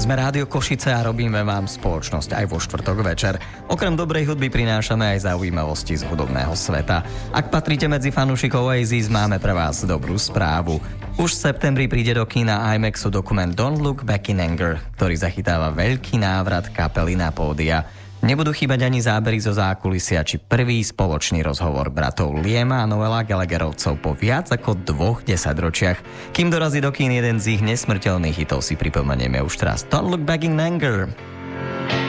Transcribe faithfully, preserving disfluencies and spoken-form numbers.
Sme Rádio Košice a robíme vám spoločnosť aj vo štvrtok večer. Okrem dobrej hudby prinášame aj zaujímavosti z hudobného sveta. Ak patríte medzi fanúšikov Oasis, máme pre vás dobrú správu. Už v septembri príde do kína IMAXu dokument Don't Look Back in Anger, ktorý zachytáva veľký návrat kapely na pódia. Nebudú chýbať ani zábery zo zákulisia či prvý spoločný rozhovor bratov Liama a Noela Gallagherovcov po viac ako dvoch desaťročiach. Kým dorazí do kín jeden z ich nesmrteľných hitov, si pripomenieme už teraz Don't Look Back in Anger.